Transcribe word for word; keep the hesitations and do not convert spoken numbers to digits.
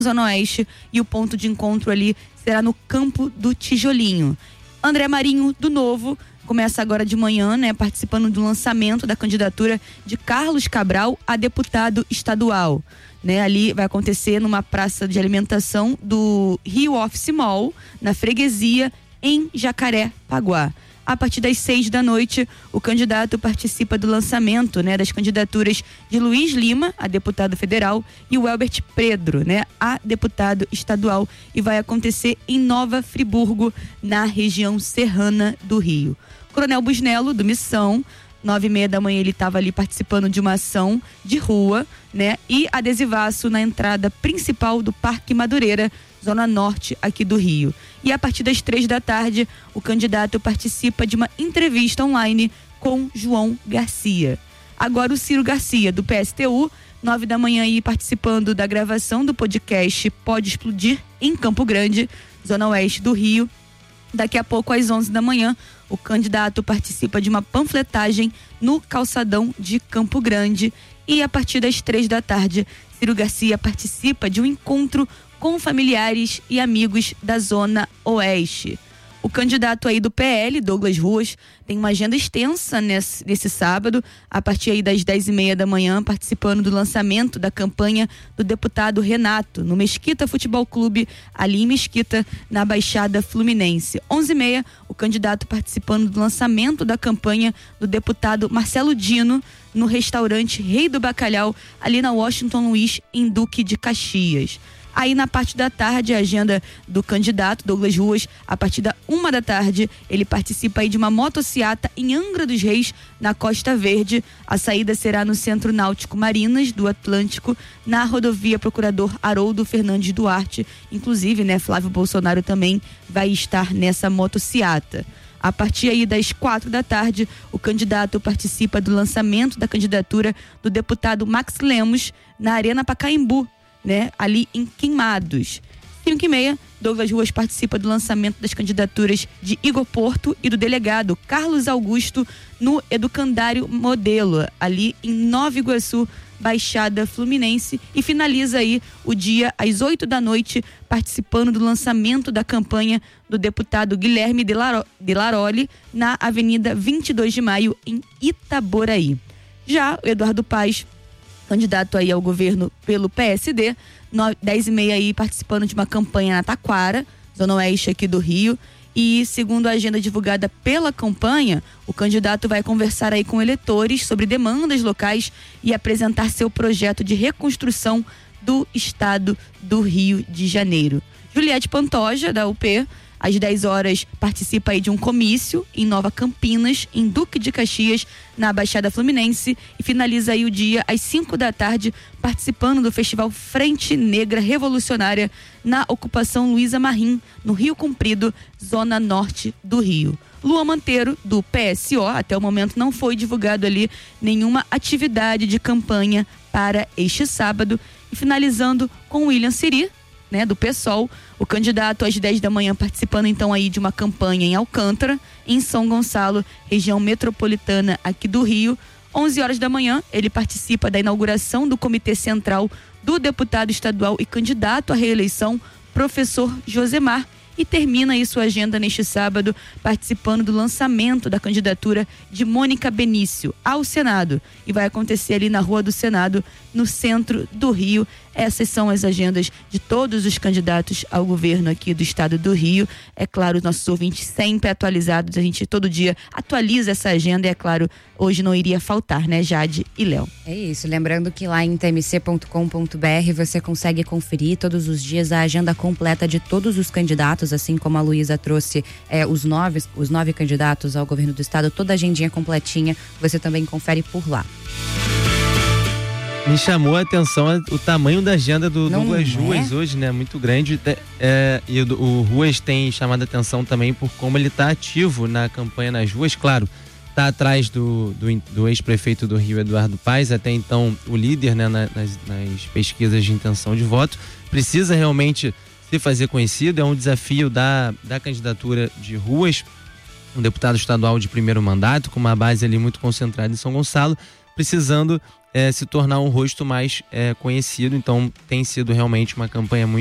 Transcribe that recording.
Zona Oeste, e o ponto de encontro ali será no Campo do Tijolinho. André Marinho, do Novo, começa agora de manhã, né, participando do lançamento da candidatura de Carlos Cabral a deputado estadual. Né, ali vai acontecer numa praça de alimentação do Rio Office Mall, na freguesia, em Jacarepaguá. A partir das seis da noite, o candidato participa do lançamento, né, das candidaturas de Luiz Lima, a deputado federal, e o Elbert Pedro, né, a deputado estadual, e vai acontecer em Nova Friburgo, na região serrana do Rio. Coronel Busnello, do Missão, nove e meia da manhã ele estava ali participando de uma ação de rua, né, e adesivaço na entrada principal do Parque Madureira, Zona Norte aqui do Rio. E a partir das três da tarde, o candidato participa de uma entrevista online com João Garcia. Agora o Ciro Garcia, do P S T U, nove da manhã aí participando da gravação do podcast Pode Explodir, em Campo Grande, Zona Oeste do Rio. Daqui a pouco, às onze da manhã, o candidato participa de uma panfletagem no calçadão de Campo Grande. E a partir das três da tarde, Ciro Garcia participa de um encontro com familiares e amigos da Zona Oeste. O candidato aí do P L, Douglas Ruas, tem uma agenda extensa nesse, nesse sábado, a partir aí das dez e meia da manhã, participando do lançamento da campanha do deputado Renato, no Mesquita Futebol Clube, ali em Mesquita, na Baixada Fluminense. onze e meia, o candidato participando do lançamento da campanha do deputado Marcelo Dino, no restaurante Rei do Bacalhau, ali na Washington Luiz, em Duque de Caxias. Aí na parte da tarde, a agenda do candidato Douglas Ruas, a partir da uma da tarde, ele participa aí de uma motociata em Angra dos Reis, na Costa Verde. A saída será no Centro Náutico Marinas do Atlântico, na rodovia Procurador Haroldo Fernandes Duarte. Inclusive, né, Flávio Bolsonaro também vai estar nessa motociata. A partir aí das quatro da tarde, o candidato participa do lançamento da candidatura do deputado Max Lemos na Arena Pacaembu, né, ali em Queimados. cinco e meia, Douglas Ruas participa do lançamento das candidaturas de Igor Porto e do delegado Carlos Augusto no Educandário Modelo, ali em Nova Iguaçu, Baixada Fluminense, e finaliza aí o dia às oito da noite, participando do lançamento da campanha do deputado Guilherme de Laroli na Avenida vinte e dois de maio, em Itaboraí. Já o Eduardo Paes, candidato aí ao governo pelo P S D, dez e meia aí participando de uma campanha na Taquara, Zona Oeste aqui do Rio. E segundo a agenda divulgada pela campanha, o candidato vai conversar aí com eleitores sobre demandas locais e apresentar seu projeto de reconstrução do estado do Rio de Janeiro. Juliette Pantoja, da U P, às dez horas, participa aí de um comício em Nova Campinas, em Duque de Caxias, na Baixada Fluminense, e finaliza aí o dia às cinco da tarde, participando do Festival Frente Negra Revolucionária, na Ocupação Luísa Marim, no Rio Comprido, Zona Norte do Rio. Luan Monteiro, do P S O, até o momento não foi divulgado ali nenhuma atividade de campanha para este sábado. E finalizando com William Siri, né, do PSOL, o candidato às dez da manhã participando então aí de uma campanha em Alcântara, em São Gonçalo, região metropolitana aqui do Rio. onze horas da manhã, ele participa da inauguração do Comitê Central do deputado estadual e candidato à reeleição, professor Josemar, e termina aí sua agenda neste sábado participando do lançamento da candidatura de Mônica Benício ao Senado, e vai acontecer ali na Rua do Senado, no centro do Rio. Essas são as agendas de todos os candidatos ao governo aqui do estado do Rio. É claro, os nossos ouvintes sempre atualizados, a gente todo dia atualiza essa agenda, e é claro, hoje não iria faltar, né, Jade e Léo? É isso, lembrando que lá em t m c ponto com ponto b r você consegue conferir todos os dias a agenda completa de todos os candidatos, assim como a Luísa trouxe é, os nove, os nove candidatos ao governo do estado, toda a agendinha completinha, você também confere por lá. Me chamou a atenção o tamanho da agenda do Não Douglas é? Ruas hoje, né? Muito grande. É, e o, o Ruas tem chamado a atenção também por como ele está ativo na campanha nas ruas. Claro, está atrás do, do, do ex-prefeito do Rio, Eduardo Paes, até então o líder, né, nas, nas pesquisas de intenção de voto. Precisa realmente se fazer conhecido, é um desafio da, da candidatura de Ruas, um deputado estadual de primeiro mandato, com uma base ali muito concentrada em São Gonçalo. precisando é, se tornar um rosto mais é, conhecido. Então tem sido realmente uma campanha muito